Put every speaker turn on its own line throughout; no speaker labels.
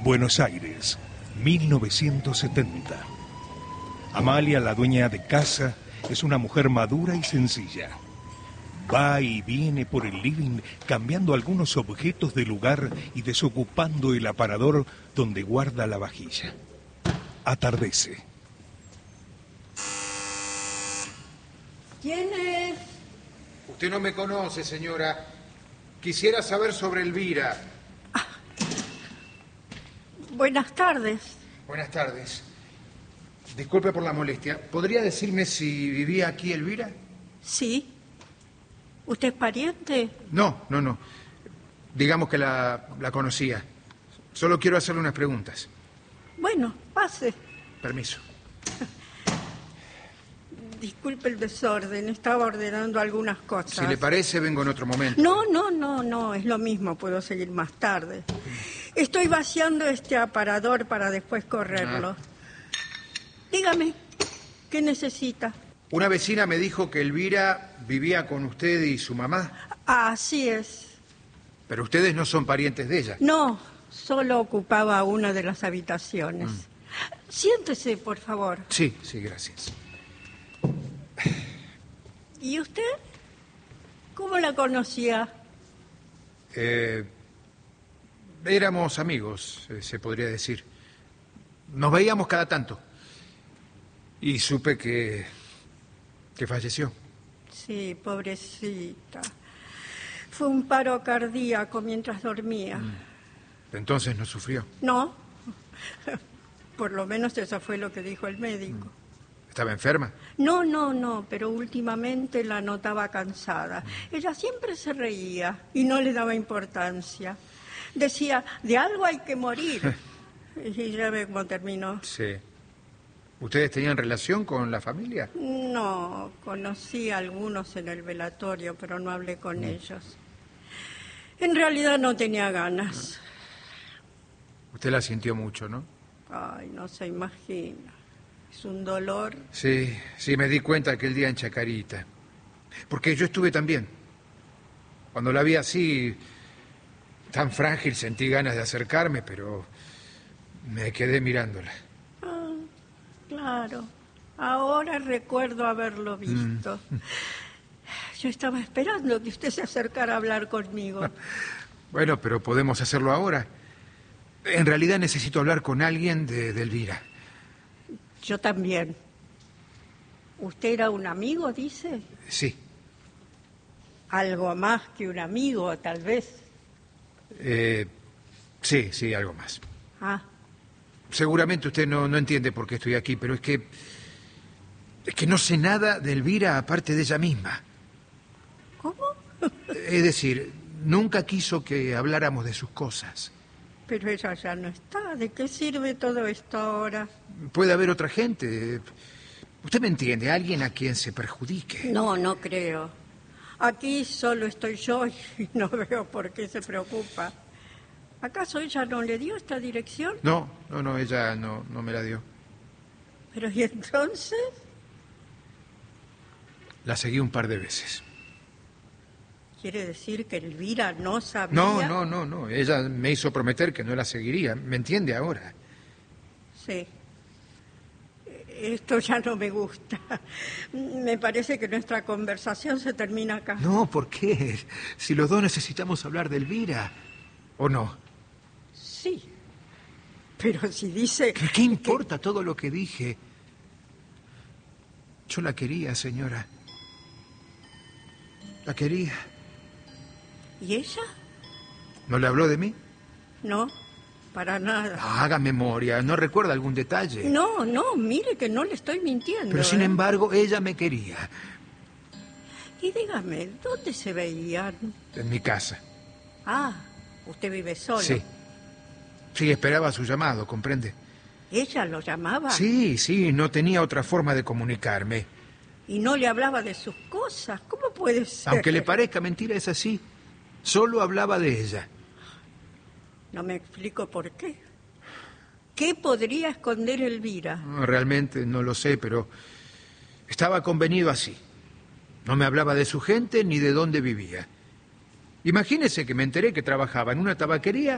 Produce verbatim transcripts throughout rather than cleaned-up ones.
Buenos Aires, mil novecientos setenta. Amalia, la dueña de casa, es una mujer madura y sencilla. Va y viene por el living cambiando algunos objetos de lugar y desocupando el aparador donde guarda la vajilla. Atardece.
¿Quién es?
Usted no me conoce, señora. Quisiera saber sobre Elvira.
Ah. Buenas tardes.
Buenas tardes. Disculpe por la molestia. ¿Podría decirme si vivía aquí Elvira?
Sí. ¿Usted es pariente?
No, no, no. Digamos que la, la conocía. Solo quiero hacerle unas preguntas.
Bueno, pase.
Permiso.
Disculpe el desorden, estaba ordenando algunas cosas.
Si le parece, vengo en otro momento.
No, no, no, no, es lo mismo, puedo seguir más tarde. Estoy vaciando este aparador para después correrlo. Ah. Dígame, ¿qué necesita?
Una vecina me dijo que Elvira vivía con usted y su mamá.
Así es.
Pero ustedes no son parientes de ella.
No, solo ocupaba una de las habitaciones. Mm. Siéntese, por favor.
Sí, sí, gracias.
¿Y usted? ¿Cómo la conocía?
Eh, éramos amigos, se podría decir. Nos veíamos cada tanto. Y supe que... que falleció.
Sí, pobrecita. Fue un paro cardíaco mientras dormía.
Mm. Entonces no sufrió.
No. Por lo menos eso fue lo que dijo el médico.
Mm. ¿Estaba enferma?
No, no, no, pero últimamente la notaba cansada. Mm. Ella siempre se reía y no le daba importancia. Decía, de algo hay que morir. Y ya ve cómo terminó.
Sí. ¿Ustedes tenían relación con la familia?
No, conocí a algunos en el velatorio, pero no hablé con mm. ellos. En realidad no tenía ganas.
Usted la sintió mucho, ¿no?
Ay, no se imagina. Es un dolor.
Sí, sí, me di cuenta aquel día en Chacarita. Porque yo estuve también. Cuando la vi así, tan frágil, sentí ganas de acercarme, pero me quedé mirándola.
Ah, claro. Ahora recuerdo haberlo visto. Mm. Yo estaba esperando que usted se acercara a hablar conmigo.
Bueno, pero podemos hacerlo ahora. En realidad necesito hablar con alguien de, de Elvira.
Yo también. ¿Usted era un amigo, dice?
Sí.
¿Algo más que un amigo, tal vez?
Eh, sí, sí, algo más.
Ah.
Seguramente usted no, no entiende por qué estoy aquí, pero es que... es que no sé nada de Elvira aparte de ella misma.
¿Cómo?
Es decir, nunca quiso que habláramos de sus cosas.
Pero ella ya no está. ¿De qué sirve todo esto ahora?
Puede haber otra gente. Usted me entiende, alguien a quien se perjudique.
No, no creo. Aquí solo estoy yo y no veo por qué se preocupa. ¿Acaso ella no le dio esta dirección?
No, no, no, ella no, no me la dio.
¿Pero y entonces?
La seguí un par de veces.
¿Quiere decir que Elvira no sabía?
No, no, no, no. Ella me hizo prometer que no la seguiría. ¿Me entiende ahora?
Sí. Esto ya no me gusta. Me parece que nuestra conversación se termina acá.
No, ¿por qué? Si los dos necesitamos hablar de Elvira. ¿O no?
Sí. Pero si dice...
¿Qué, qué importa que... todo lo que dije? Yo la quería, señora. La quería.
¿Y ella?
¿No le habló de mí?
No, para nada.
No, haga memoria, ¿no recuerda algún detalle?
No, no, mire que no le estoy mintiendo.
Pero sin
¿eh?
embargo, ella me quería.
Y dígame, ¿dónde se veían?
En mi casa.
Ah, ¿usted vive solo?
Sí. Sí, esperaba su llamado, ¿comprende?
¿Ella lo llamaba?
Sí, sí, no tenía otra forma de comunicarme.
¿Y no le hablaba de sus cosas? ¿Cómo puede ser?
Aunque le parezca mentira, es así. Solo hablaba de ella.
No me explico por qué. ¿Qué podría esconder Elvira?
No, realmente no lo sé, pero estaba convenido así. No me hablaba de su gente ni de dónde vivía. Imagínese que me enteré que trabajaba en una tabaquería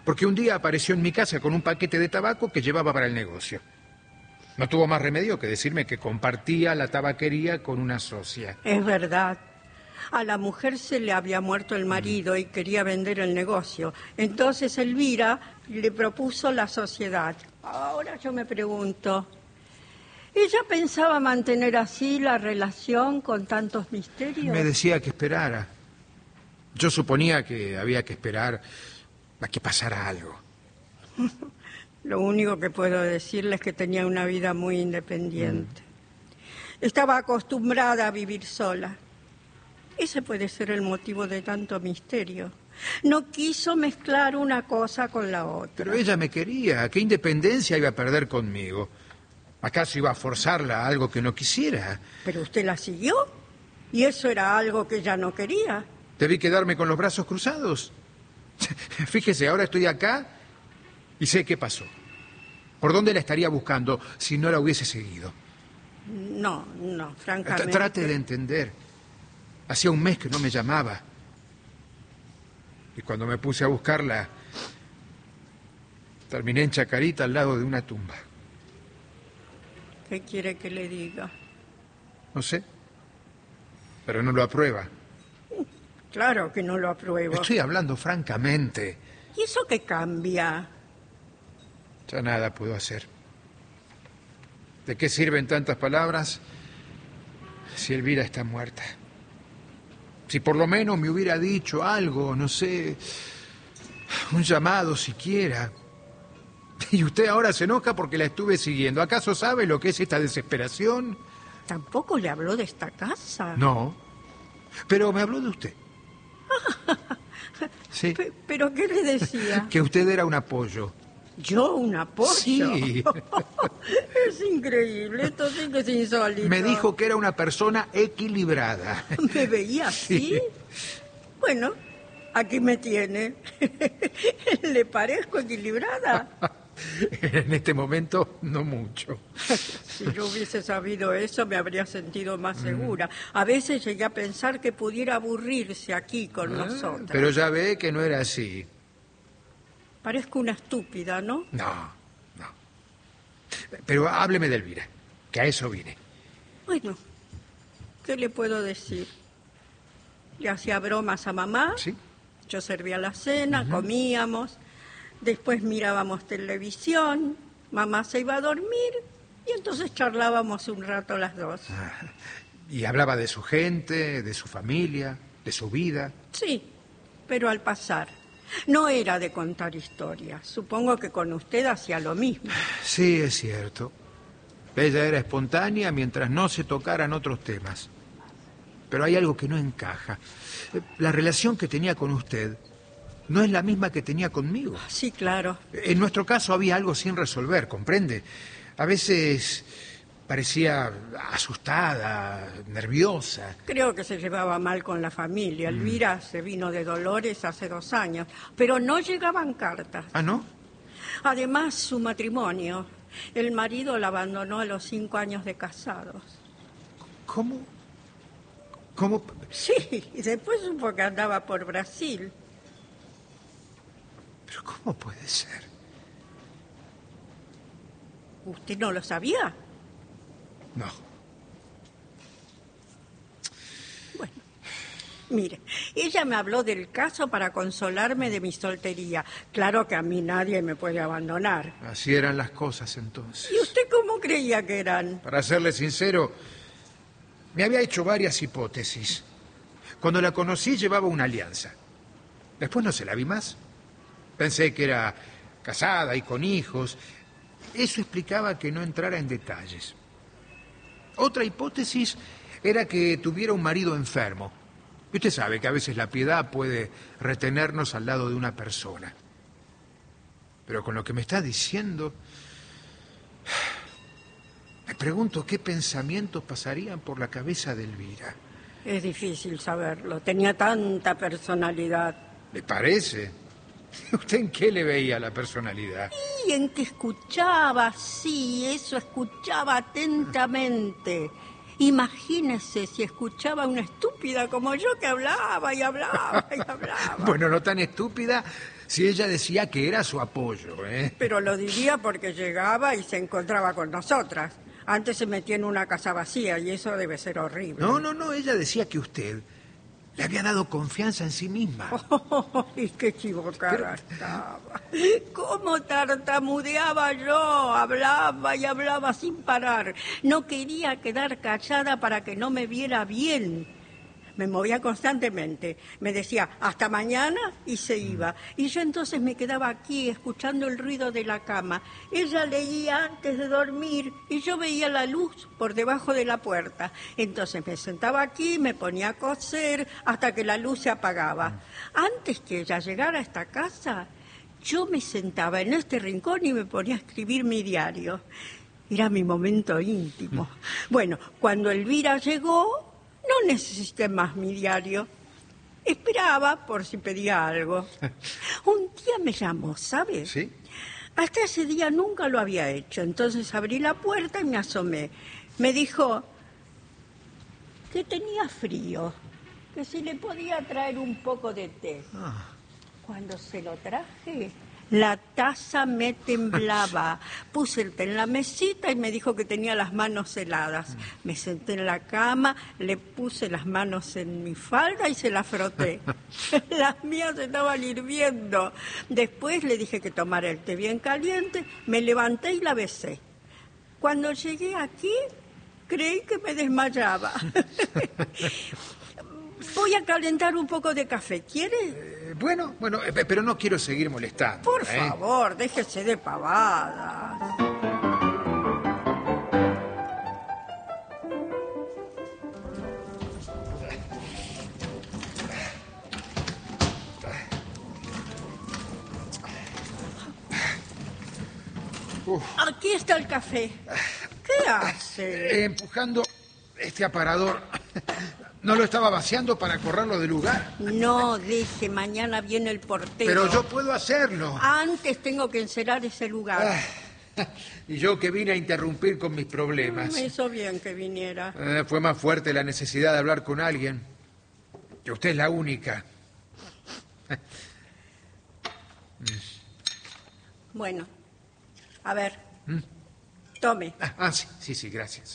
porque un día apareció en mi casa con un paquete de tabaco que llevaba para el negocio. No tuvo más remedio que decirme que compartía la tabaquería con una socia.
Es verdad. A la mujer se le había muerto el marido y quería vender el negocio. Entonces Elvira le propuso la sociedad. Ahora yo me pregunto, ¿ella pensaba mantener así la relación con tantos misterios?
Me decía que esperara. Yo suponía que había que esperar a que pasara algo.
Lo único que puedo decirle es que tenía una vida muy independiente. Mm. Estaba acostumbrada a vivir sola. Ese puede ser el motivo de tanto misterio. No quiso mezclar una cosa con la otra.
Pero ella me quería. ¿Qué independencia iba a perder conmigo? ¿Acaso iba a forzarla a algo que no quisiera?
Pero usted la siguió. Y eso era algo que ella no quería.
¿Debí quedarme con los brazos cruzados? Fíjese, ahora estoy acá y sé qué pasó. ¿Por dónde la estaría buscando si no la hubiese seguido?
No, no, francamente.
Trate de entender. Hacía un mes que no me llamaba. Y cuando me puse a buscarla, terminé en Chacarita al lado de una tumba.
¿Qué quiere que le diga?
No sé, pero no lo aprueba.
Claro que no lo apruebo.
Estoy hablando francamente.
¿Y eso qué cambia?
Ya nada puedo hacer. ¿De qué sirven tantas palabras si Elvira está muerta? Si por lo menos me hubiera dicho algo, no sé, un llamado siquiera. Y usted ahora se enoja porque la estuve siguiendo. ¿Acaso sabe lo que es esta desesperación?
¿Tampoco le habló de esta casa?
No, pero me habló de usted. Sí.
P- ¿Pero qué le decía?
Que usted era un apoyo.
¿Yo un apoyo?
Sí.
Es increíble, esto sí que es insólito.
Me dijo que era una persona equilibrada.
¿Me veía así?
Sí.
Bueno, aquí me tiene. ¿Le parezco equilibrada?
En este momento, no mucho.
Si yo hubiese sabido eso, me habría sentido más segura. A veces llegué a pensar que pudiera aburrirse aquí con
Ah,
nosotros.
pero ya ve que no era así.
Parezco una estúpida, ¿no?
No, no. Pero hábleme de Elvira, que a eso vine.
Bueno, ¿qué le puedo decir? Le hacía bromas a mamá.
¿Sí?
Yo servía la cena,
Uh-huh.
comíamos, después mirábamos televisión, mamá se iba a dormir y entonces charlábamos un rato las dos.
Ah, y hablaba de su gente, de su familia, de su vida.
Sí, pero al pasar. No era de contar historias. Supongo que con usted hacía lo mismo.
Sí, es cierto. Ella era espontánea mientras no se tocaran otros temas. Pero hay algo que no encaja. La relación que tenía con usted no es la misma que tenía conmigo.
Sí, claro.
En nuestro caso había algo sin resolver, ¿comprende? A veces parecía asustada, nerviosa.
Creo que se llevaba mal con la familia. Elvira se vino de Dolores hace dos años, pero no llegaban cartas.
¿Ah, no?
Además, su matrimonio. El marido la abandonó a los cinco años de casados.
¿Cómo? ¿Cómo?
Sí, y después supo que andaba por Brasil.
¿Pero cómo puede ser?
¿Usted no lo sabía?
No.
Bueno, mire, ella me habló del caso para consolarme de mi soltería. Claro que a mí nadie me puede abandonar.
Así eran las cosas entonces.
¿Y usted cómo creía que eran?
Para serle sincero, me había hecho varias hipótesis. Cuando la conocí llevaba una alianza. Después no se la vi más. Pensé que era casada y con hijos. Eso explicaba que no entrara en detalles. Otra hipótesis era que tuviera un marido enfermo. Y usted sabe que a veces la piedad puede retenernos al lado de una persona. Pero con lo que me está diciendo, me pregunto qué pensamientos pasarían por la cabeza de Elvira.
Es difícil saberlo. Tenía tanta personalidad.
¿Le parece? ¿Usted en qué le veía la personalidad?
Y en que escuchaba, sí, eso, escuchaba atentamente. Imagínese si escuchaba a una estúpida como yo que hablaba y hablaba y hablaba.
Bueno, no tan estúpida Si ella decía que era su apoyo, ¿eh?
Pero lo diría porque llegaba y se encontraba con nosotras. Antes se metía en una casa vacía y eso debe ser horrible.
No, no, no, ella decía que usted le había dado confianza en sí misma.
¡Ay, qué equivocada estaba! ¿Cómo tartamudeaba yo? Hablaba y hablaba sin parar. No quería quedar callada para que no me viera bien. Me movía constantemente. Me decía, hasta mañana, y se iba. Y yo entonces me quedaba aquí, escuchando el ruido de la cama. Ella leía antes de dormir, y yo veía la luz por debajo de la puerta. Entonces me sentaba aquí, me ponía a coser, hasta que la luz se apagaba. Antes que ella llegara a esta casa, yo me sentaba en este rincón y me ponía a escribir mi diario. Era mi momento íntimo. Bueno, cuando Elvira llegó, no necesité más mi diario. Esperaba por si pedía algo. Un día me llamó, ¿sabes?
¿Sí?
Hasta ese día nunca lo había hecho. Entonces abrí la puerta y me asomé. Me dijo que tenía frío, que si le podía traer un poco de té.
Ah.
Cuando se lo traje, la taza me temblaba. Puse el té en la mesita y me dijo que tenía las manos heladas. Me senté en la cama, le puse las manos en mi falda y se las froté. Las mías estaban hirviendo. Después le dije que tomara el té bien caliente, me levanté y la besé. Cuando llegué aquí, creí que me desmayaba. Voy a calentar un poco de café, ¿quiere?
Eh, bueno, bueno, eh, pero no quiero seguir molestando.
Por
¿eh?
favor, déjese de pavadas.
Uf.
Aquí está el café. ¿Qué hace?
Eh, empujando este aparador. ¿No lo estaba vaciando para correrlo del lugar?
No, deje, mañana viene el portero.
Pero yo puedo hacerlo.
Antes tengo que encerar ese lugar.
Ah, y yo que vine a interrumpir con mis problemas.
Me hizo bien que viniera.
Eh, fue más fuerte la necesidad de hablar con alguien. Que usted es la única.
Bueno, a ver,
¿Mm?
tome.
Ah, ah, sí, sí, sí, gracias.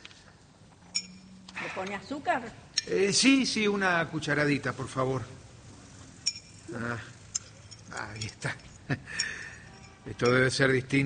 ¿Le pone azúcar?
Eh, sí, sí, una cucharadita, por favor. Ah, ahí está. Esto debe ser distinto.